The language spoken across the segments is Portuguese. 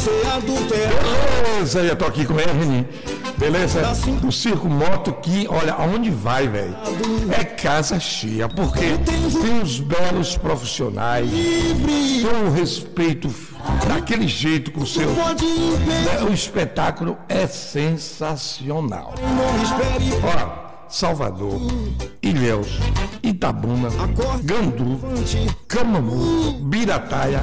Beleza, eu tô aqui com ele, beleza? Do Circo Moto que, olha, aonde vai, velho? É casa cheia, porque tem uns belos profissionais, tem um respeito daquele jeito com o seu. O espetáculo é sensacional. Olha, Salvador, Ilhéus, Itabuna, Gandu, Camamu, Birataia.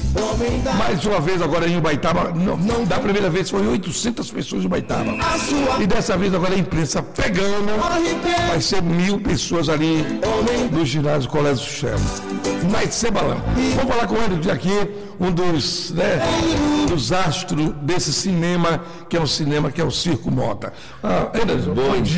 Mais uma vez agora em Ubaitaba, não da primeira vez foi 800 pessoas em Ubaitaba. E dessa vez agora a imprensa pegando, vai ser 1000 pessoas ali no ginásio Colégio Chama. Vai ser balão. Vamos falar com ele aqui, um dos, dos astros desse cinema, que é o Circo Mota. Anderson,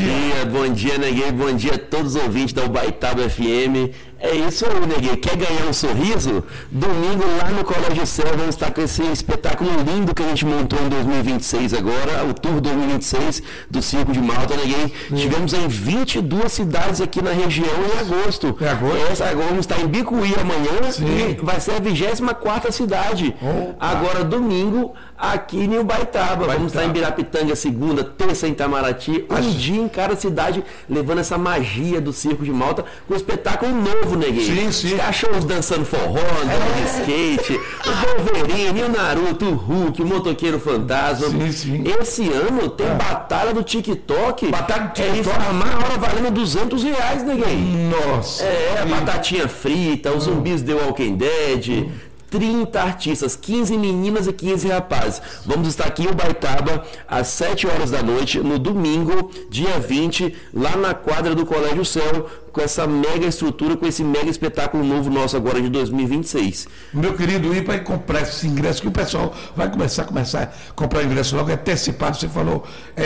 bom dia, Neguei, bom dia a todos os ouvintes da Ubaitaba FM. É isso aí, Neguei. Quer ganhar um sorriso? Domingo lá no Colégio Céu, vamos estar com esse espetáculo lindo que a gente montou em 2026 agora, o Tour 2026 do Circo de Malta, Neguei. Tivemos em 22 cidades aqui na região em agosto. Agora vamos estar em Bicuí amanhã. Sim. E vai ser a 24ª cidade. Opa. Agora domingo aqui em Ubaitaba. Vamos estar em Birapitanga segunda, terça em Itamaraty, um dia em cada cidade, levando essa magia do Circo de Malta com um espetáculo novo, Neguei. Sim, sim. Os cachorros dançando forró, andando de skate, o Wolverine, o Naruto, o Hulk, o Motoqueiro Fantasma. Sim, sim. Esse ano tem batalha do TikTok. Batalha do TikTok. Farmar a hora valendo R$200, Neguei. Nossa. A batatinha frita, os zumbis The Walking Dead. 30 artistas, 15 meninas e 15 rapazes. Vamos estar aqui em Ubaitaba às 7 horas da noite, no domingo, dia 20, lá na quadra do Colégio Céu, com essa mega estrutura, com esse mega espetáculo novo nosso agora de 2026. Meu querido, ir para comprar esse ingresso, que o pessoal vai começar a comprar ingresso logo, é antecipado, você falou.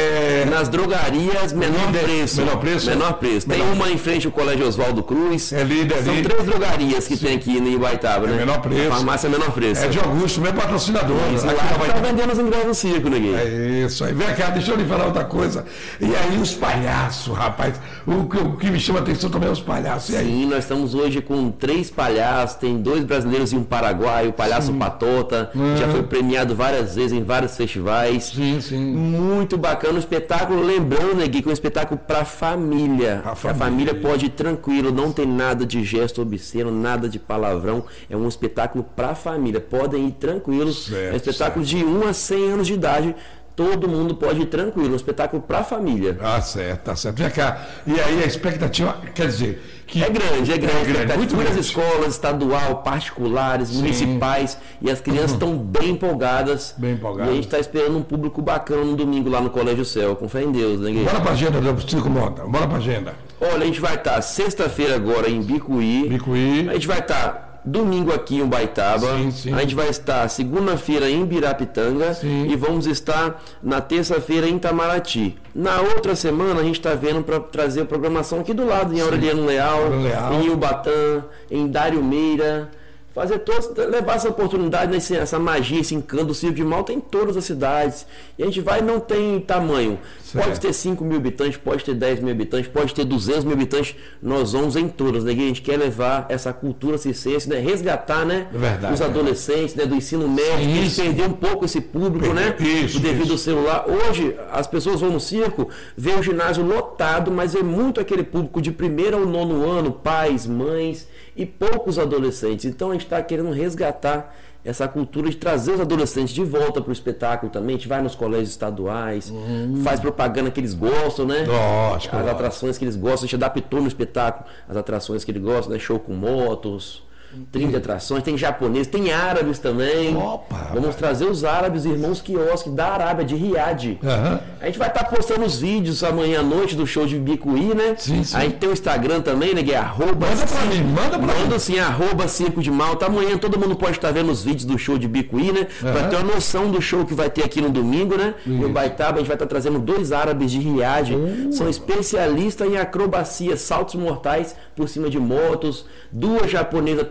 Nas drogarias, menor preço. Menor preço. Tem uma em frente ao Colégio Oswaldo Cruz. É líder. São 3 drogarias que tem aqui em Ubaitaba, né? Menor preço. A farmácia é menor preço. É de Augusto, meu patrocinador. Lá tá vendendo os ingressos no circo, Neguinho. É isso aí. Vem cá, deixa eu lhe falar outra coisa. E aí os palhaços, rapaz, o que me chama a atenção também é os palhaços. E aí? Sim, nós estamos hoje com 3 palhaços, tem 2 brasileiros e um paraguaio, o Palhaço Patota, já foi premiado várias vezes em vários festivais. Sim, sim. Muito bacana o espetáculo, lembrando, Negui, que é um espetáculo para família. A família pode ir tranquilo, não tem nada de gesto obsceno, nada de palavrão, é um espetáculo para família, podem ir tranquilos, certo, é um espetáculo de 1 a 100 anos de idade. Todo mundo pode ir tranquilo, um espetáculo para a família. Ah, certo, tá certo. Vem cá, e aí a expectativa, quer dizer... É grande. Muito muitas grande. escolas, estadual, particulares, municipais, e as crianças estão bem empolgadas. Bem empolgadas. E a gente está esperando um público bacana no domingo lá no Colégio Céu, com fé em Deus, né, Gui? Bora pra agenda do Circo Mota, bora pra agenda. Olha, a gente vai estar sexta-feira agora em Bicuí. A gente vai estar domingo aqui em Ubaitaba, sim. A gente vai estar segunda-feira em Birapitanga e vamos estar na terça-feira em Itamaraty. Na outra semana a gente está vendo para trazer a programação aqui do lado, em Aureliano Leal, em Ubatã, em Dário Meira. Fazer todos, levar essa oportunidade, essa magia, esse encanto do Circo de Malta em todas as cidades. E a gente vai, não tem tamanho. Certo. Pode ter 5 mil habitantes, pode ter 10 mil habitantes, pode ter 200 mil habitantes. Nós vamos em todas, né? A gente quer levar essa cultura circense, né? Resgatar, né? Verdade, os adolescentes, né? Do ensino médio, que a gente perdeu um pouco esse público, né? Devido ao celular. Hoje, as pessoas vão no circo, vê o ginásio lotado, mas é muito aquele público de 1º ao 9º ano, pais, mães e poucos adolescentes. Então a gente está querendo resgatar essa cultura de trazer os adolescentes de volta para o espetáculo também. A gente vai nos colégios estaduais, faz propaganda que eles gostam, né? Lógico, as atrações que eles gostam, a gente adaptou no espetáculo as atrações que eles gostam, né? Show com motos, 30 atrações, tem japoneses, tem árabes também. Opa, vamos trazer os árabes, irmãos quiosque da Arábia, de Riad. A gente vai estar postando os vídeos amanhã à noite do show de Bicuí, né? Sim. A gente tem o Instagram também, né? Que é manda pra mim. Manda assim, @Circo de Malta. Amanhã todo mundo pode estar vendo os vídeos do show de Bicuí, né? Pra ter uma noção do show que vai ter aqui no domingo, né? No Ubaitaba, a gente vai estar trazendo 2 árabes de Riad. São especialistas em acrobacia, saltos mortais por cima de motos, 2 japonesas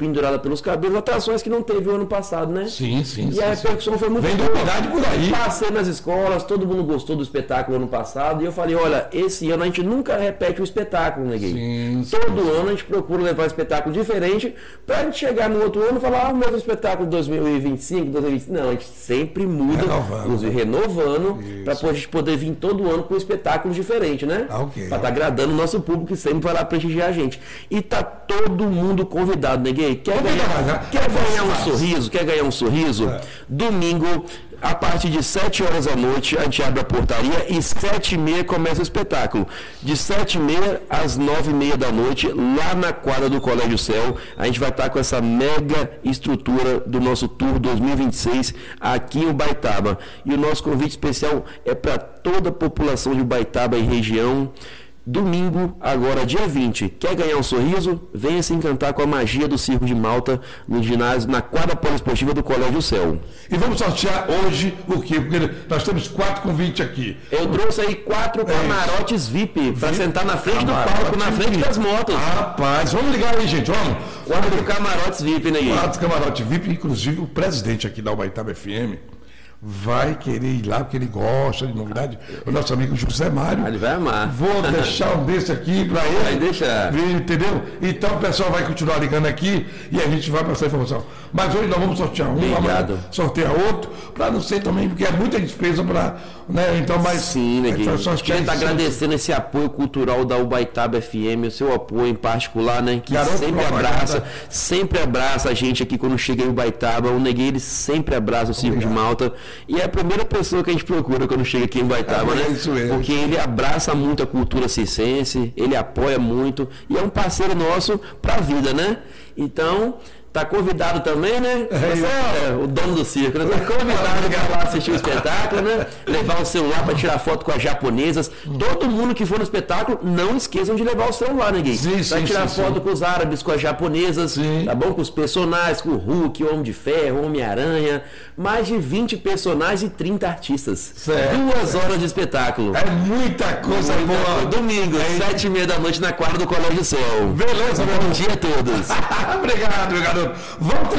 pendurada pelos cabelos, atrações que não teve o ano passado, né? Sim. E a repercussão foi muito boa. Vem novidade por aí. Passei nas escolas, todo mundo gostou do espetáculo ano passado, e eu falei, olha, esse ano a gente nunca repete o espetáculo, né, Gui? Todo ano a gente procura levar um espetáculo diferente, pra gente chegar no outro ano e falar, o mesmo espetáculo de 2025, 2025. Não, a gente sempre muda, renovando, para a gente poder vir todo ano com espetáculos diferentes, né? Para estar agradando o nosso público que sempre vai lá prestigiar a gente. E tá todo mundo convidado, né, Gui? Quer ganhar um sorriso? Quer ganhar um sorriso? Domingo, a partir de 7 horas da noite, a gente abre a portaria e 7h30 começa o espetáculo. De 7h30 às 9h30 da noite, lá na quadra do Colégio Céu, a gente vai estar com essa mega estrutura do nosso Tour 2026 aqui em Ubaitaba. E o nosso convite especial é para toda a população de Ubaitaba e região. Domingo, agora dia 20. Quer ganhar um sorriso? Venha se encantar com a magia do Circo de Malta no ginásio, na quadra poliesportiva do Colégio Céu. E vamos sortear hoje o quê? Porque nós temos 4 convites aqui. Eu trouxe aí 4 camarotes VIP para sentar na frente do palco, na frente das motos. Rapaz, vamos ligar aí, gente. Vamos. 4 camarotes VIP, né, Gui? 4 camarotes VIP, inclusive o presidente aqui da Ubaitaba FM vai querer ir lá, porque ele gosta de novidade. O nosso amigo José Mário. Ele vai amar. Vou deixar um desse aqui para ele. Vai deixar. Entendeu? Então o pessoal vai continuar ligando aqui e a gente vai passar a informação. Mas hoje nós vamos sortear um, amanhã sortear outro, para não ser também, porque é muita despesa para. Né? Então, mas. Sim, né, Gui? A gente está agradecendo esse apoio cultural da Ubaitaba FM, o seu apoio em particular, né? Que sempre abraça a gente aqui quando chega em Ubaitaba. O Neguei, ele sempre abraça o Circo de Malta. E é a primeira pessoa que a gente procura quando chega aqui em Ubaitaba, né? Isso mesmo. Porque ele abraça muito a cultura circense, ele apoia muito e é um parceiro nosso para a vida, né? Então, tá convidado também, né? Você é o dono do circo, né? Tá convidado para lá assistir o espetáculo, né? Levar o celular para tirar foto com as japonesas. Todo mundo que for no espetáculo, não esqueçam de levar o celular, né, Gui? Para tirar foto com os árabes, com as japonesas, tá bom? Com os personagens, com o Hulk, o Homem de Ferro, o Homem-Aranha. Mais de 20 personagens e 30 artistas. 2 horas de espetáculo. É muita coisa boa. Domingo, 7h30 da noite na quadra do Colégio Céu. Beleza, bom dia a todos. Obrigado, meu garoto. Vamos